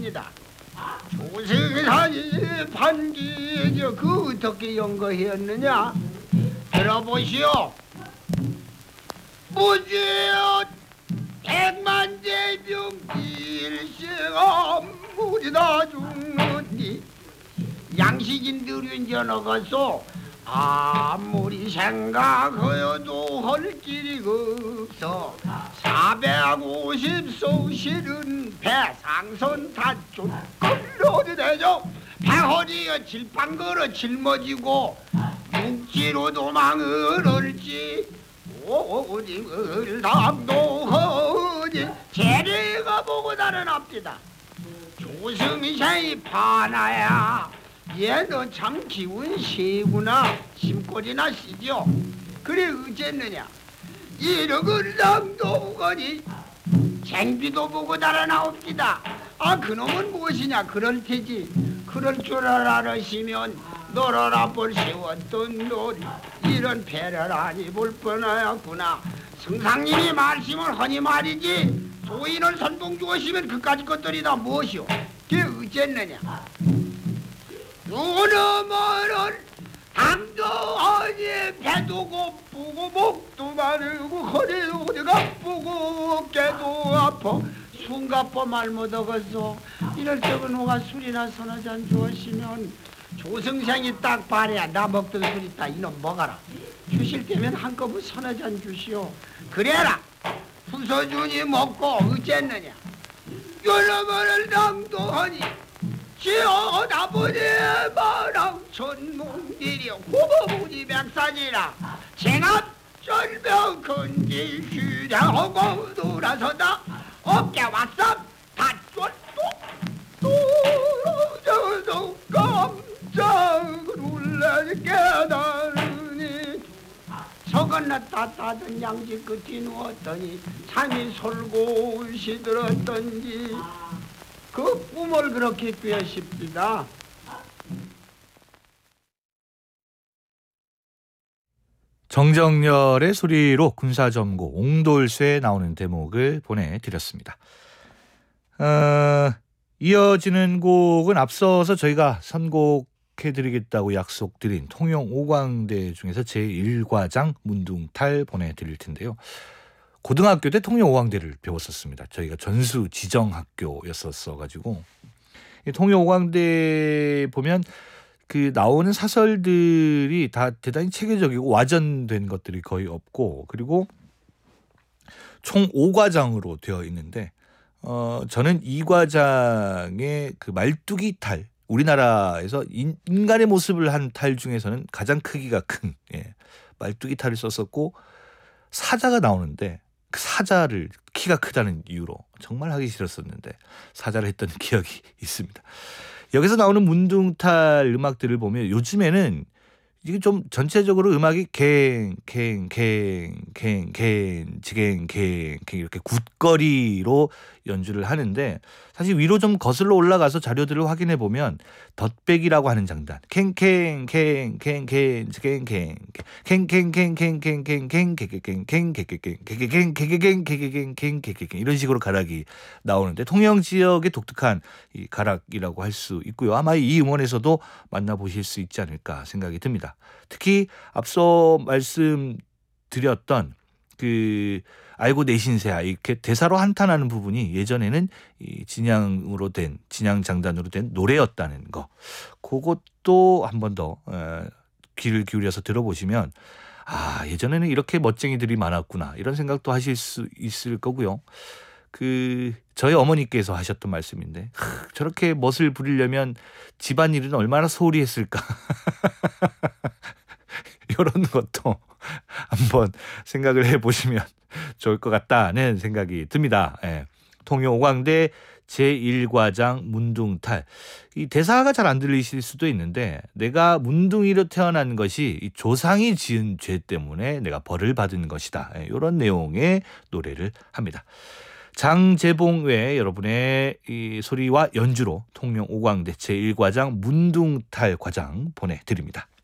합니다. 조승산이 반기 그 어떻게 연거했느냐? 들어보시오. 무지여 백만대병 일시가 무리다 죽느니 양식인들은 전어가서 아무리 생각해도 할 길이 없어 450소 실은 배상선 다쪽 걸러도 되죠. 배허리에 질빵걸어 짊어지고 육지로 도망을 얼지 오징을 담도하니 재래가 보고 달아납니다. 조승생이 파나야 얘는 참 기운 세구나. 심골이나 시죠. 그래 어쨌느냐. 이력을 낭도하니 쟁비도 보고 달아나옵니다. 아 그놈은 무엇이냐. 그럴 테지. 그럴 줄 알았으면 너러라 볼 세웠던 놀이 이런 배를 아니 볼 뻔하였구나. 승상님이 말씀을 하니 말이지 도인을 선봉 주었으면 그까짓 것들이 다 무엇이오. 그게 어쨌느냐. 요놈은 당도하니 배도 고프고 목도 마르고 허리도 어디가 아프고 어깨도 아파 숨가빠 말 못하겠어. 이럴 적은 누가 술이나 서너 잔 주었으면 조승생이 딱 바래야 나 먹던 술 있다 이놈 먹어라. 주실 때면 한꺼번에 서너 잔 주시오. 그래라. 후서준이 먹고 어쨌느냐. 요놈을 당도하니 지어다보니 마랑천문길이 호보부지 백산이라 생압절벽 근질 휴장하고 돌아서다 어깨 왔어 닷줄도 떨어져서 깜짝 놀라 깨달으니 서건났다 따던 양지 끝이 누웠더니 잠이 솔곳이 들었던지 그 꿈을 그렇게 꿰십니다. 정정열의 소리로 군사점고 옹돌쇠에 나오는 대목을 보내드렸습니다. 이어지는 곡은 앞서서 저희가 선곡해드리겠다고 약속드린 통영 오광대 중에서 제1과장 문둥탈 보내드릴 텐데요. 고등학교 때 통영 오광대를 배웠었습니다. 저희가 전수 지정학교였었어가지고 통영 오광대 보면 그 나오는 사설들이 다 대단히 체계적이고 와전된 것들이 거의 없고 그리고 총 5과장으로 되어 있는데 저는 2과장의 그 말뚝이 탈 우리나라에서 인간의 모습을 한 탈 중에서는 가장 크기가 큰 말뚝이 탈을 썼었고 사자가 나오는데 그 사자를 키가 크다는 이유로 정말 하기 싫었었는데 사자를 했던 기억이 있습니다. 여기서 나오는 문둥탈 음악들을 보면 요즘에는 이게 좀 전체적으로 음악이 지갱 이렇게 굿거리로 연주를 하는데 사실 위로 좀 거슬러 올라가서 자료들을 확인해 보면 덧백이라고 하는 장단 이런 식으로 가락이 나오는데 통영 지역의 독특한 이 가락이라고 할 수 있고요. 아마 이 음원에서도 만나보실 수 있지 않을까 생각이 듭니다. 특히 앞서 말씀드렸던 그 알고 내신세야 이렇게 대사로 한탄하는 부분이 예전에는 이 진양 장단으로 된 노래였다는 거. 그것도 한 번 더 귀를 기울여서 들어보시면 아 예전에는 이렇게 멋쟁이들이 많았구나 이런 생각도 하실 수 있을 거고요. 그 저희 어머니께서 하셨던 말씀인데 저렇게 멋을 부리려면 집안일은 얼마나 소홀히 했을까. 이런 것도 한번 생각을 해보시면 좋을 것 같다는 생각이 듭니다. 통영 오광대 제1과장 문둥탈. 이 대사가 잘 안 들리실 수도 있는데 내가 문둥이로 태어난 것이 이 조상이 지은 죄 때문에 내가 벌을 받은 것이다. 이런 내용의 노래를 합니다. 장재봉 외에 여러분의 이 소리와 연주로 통영 오광대 제1과장 문둥탈 과장 보내드립니다.